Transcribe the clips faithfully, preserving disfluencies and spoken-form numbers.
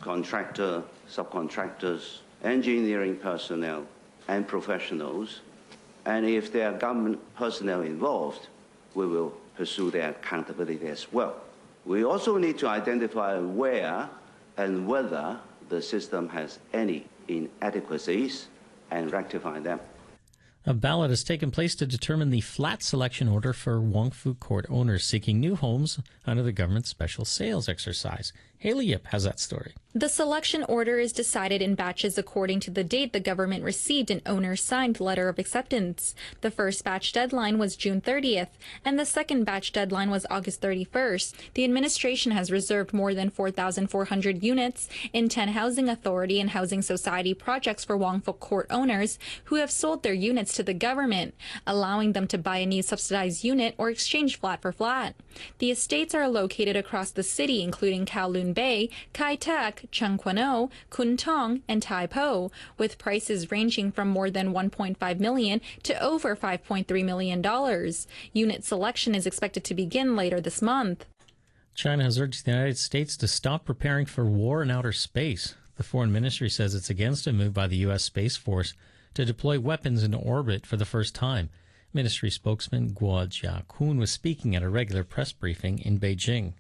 contractor, subcontractors, engineering personnel, and professionals. And if there are government personnel involved, we will pursue their accountability as well. We also need to identify where and whether the system has any inadequacies and rectify them. A ballot has taken place to determine the flat selection order for Wong Fu Court owners seeking new homes under the government's special sales exercise. Haley Yip has that story. The selection order is decided in batches according to the date the government received an owner-signed letter of acceptance. The first batch deadline was June thirtieth, and the second batch deadline was August thirty-first. The administration has reserved more than four thousand four hundred units in ten housing authority and housing society projects for Wong Fu Court owners who have sold their units to the government, allowing them to buy a new subsidized unit or exchange flat for flat. The estates are located across the city, including Kowloon Bay, Kai Tak, Chung Kwan O, Kun Tong, and Tai Po, with prices ranging from more than one point five million dollars to over five point three million dollars. Unit selection is expected to begin later this month. China has urged the United States to stop preparing for war in outer space. The Foreign Ministry says it's against a move by the U S Space Force to deploy weapons into orbit for the first time. Ministry spokesman Guo Jiakun was speaking at a regular press briefing in Beijing.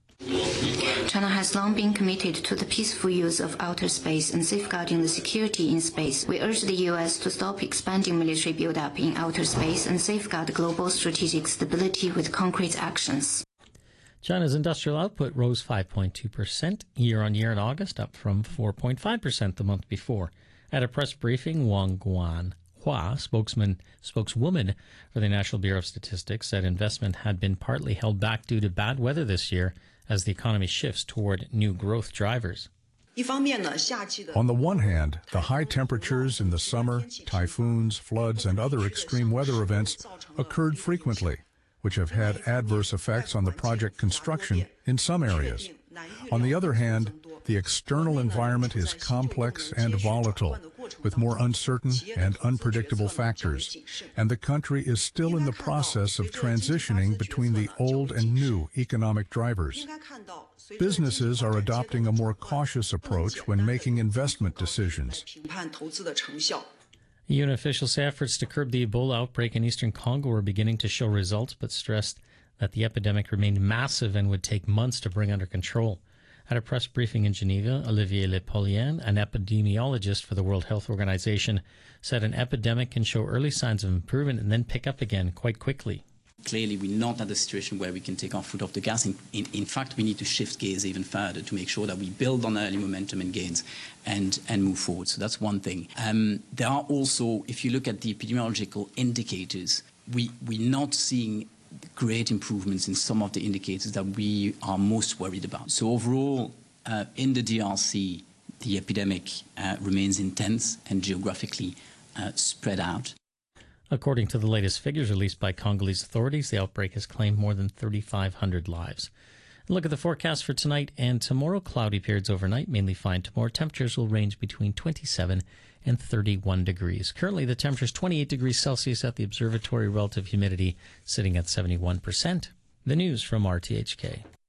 China has long been committed to the peaceful use of outer space and safeguarding the security in space. We urge the U S to stop expanding military buildup in outer space and safeguard global strategic stability with concrete actions. China's industrial output rose five point two percent year-on-year in August, up from four point five percent the month before. At a press briefing, Wang Guanhua, spokesman, spokeswoman for the National Bureau of Statistics, said investment had been partly held back due to bad weather this year as the economy shifts toward new growth drivers. On the one hand, the high temperatures in the summer, typhoons, floods, and other extreme weather events occurred frequently, which have had adverse effects on the project construction in some areas. On the other hand, the external environment is complex and volatile, with more uncertain and unpredictable factors, and the country is still in the process of transitioning between the old and new economic drivers. Businesses are adopting a more cautious approach when making investment decisions. U N officials say efforts to curb the Ebola outbreak in eastern Congo were beginning to show results, but stressed that the epidemic remained massive and would take months to bring under control. At a press briefing in Geneva, Olivier Lepolien, an epidemiologist for the World Health Organization, said an epidemic can show early signs of improvement and then pick up again quite quickly. Clearly, we're not at a situation where we can take our foot off the gas. In, in, in fact, we need to shift gears even further to make sure that we build on early momentum and gains and, and move forward. So that's one thing. Um, there are also, if you look at the epidemiological indicators, we, we're not seeing great improvements in some of the indicators that we are most worried about. So overall, uh, in the D R C, the epidemic uh, remains intense and geographically uh, spread out. According to the latest figures released by Congolese authorities, the outbreak has claimed more than thirty-five hundred lives. And look at the forecast for tonight and tomorrow. Cloudy periods overnight, mainly fine tomorrow. Temperatures will range between twenty-seven and thirty-one degrees. Currently, the temperature is twenty-eight degrees Celsius at the observatory, relative humidity sitting at seventy-one percent. The news from R T H K.